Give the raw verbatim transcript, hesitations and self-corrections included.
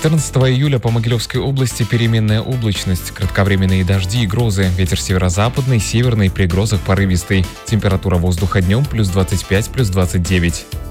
четырнадцатого июля по Могилевской области переменная облачность, кратковременные дожди и грозы, ветер северо-западный, северный, при грозах порывистый. Температура воздуха днем плюс двадцать пять, плюс двадцать девять.